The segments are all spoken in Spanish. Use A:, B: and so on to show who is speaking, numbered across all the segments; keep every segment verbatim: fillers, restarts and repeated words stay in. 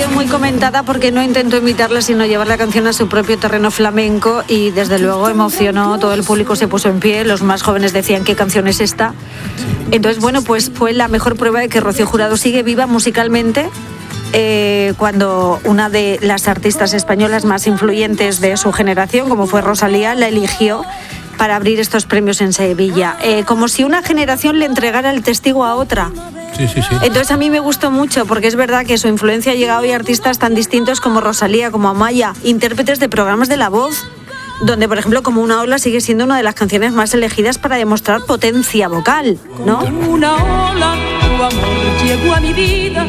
A: sido muy comentada porque no intentó imitarla, sino llevar la canción a su propio terreno flamenco y desde luego emocionó, todo el público se puso en pie, los más jóvenes decían ¿qué canción es esta? Entonces, bueno, pues fue la mejor prueba de que Rocío Jurado sigue viva musicalmente. Eh, cuando una de las artistas españolas más influyentes de su generación, como fue Rosalía, la eligió para abrir estos premios en Sevilla, eh, como si una generación le entregara el testigo a otra.
B: Sí, sí, sí.
A: Entonces a mí me gustó mucho porque es verdad que su influencia ha llegado a artistas tan distintos como Rosalía, como Amaya, intérpretes de programas de La Voz, donde por ejemplo Como una ola sigue siendo una de las canciones más elegidas para demostrar potencia vocal, ¿no?
C: Como una ola, tu amor llegó a mi vida,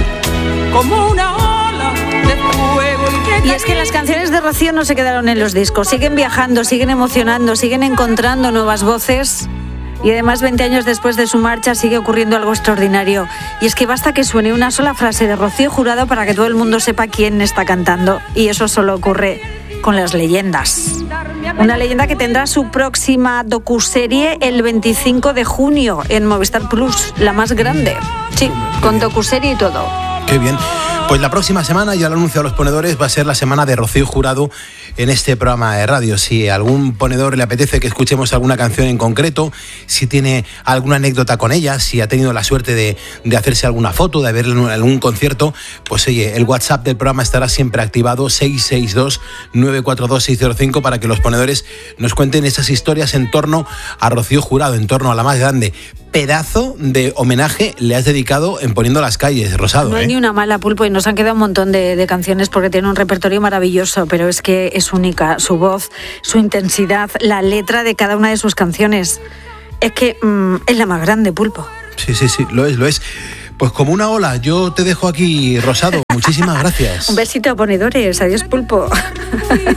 C: como una ola de fuego.
A: Y es que las canciones de Rocío no se quedaron en los discos, siguen viajando, siguen emocionando, siguen encontrando nuevas voces. Y además, veinte años después de su marcha, sigue ocurriendo algo extraordinario. Y es que basta que suene una sola frase de Rocío Jurado para que todo el mundo sepa quién está cantando. Y eso solo ocurre con las leyendas. Una leyenda que tendrá su próxima docuserie el veinticinco de junio en Movistar Plus, la más grande. Sí, con docuserie y todo.
B: Qué bien. Pues la próxima semana, ya lo han anunciado los ponedores, va a ser la semana de Rocío Jurado en este programa de radio. Si a algún ponedor le apetece que escuchemos alguna canción en concreto, si tiene alguna anécdota con ella, si ha tenido la suerte de, de hacerse alguna foto, de verla en algún concierto, pues oye, el WhatsApp del programa estará siempre activado, seis seis dos, nueve cuatro dos, seis cero cinco, para que los ponedores nos cuenten esas historias en torno a Rocío Jurado, en torno a la más grande. Pedazo de homenaje le has dedicado en Poniendo las calles, Rosado.
A: No hay
B: ¿eh?
A: ni una mala, Pulpo, y nos han quedado un montón de, de canciones porque tiene un repertorio maravilloso, pero es que es única, su voz, su intensidad, la letra de cada una de sus canciones. Es que mmm, es la más grande, Pulpo.
B: Sí, sí, sí, lo es, lo es. Pues como una ola, yo te dejo aquí, Rosado. Muchísimas gracias.
A: Un besito a ponedores. Adiós, Pulpo.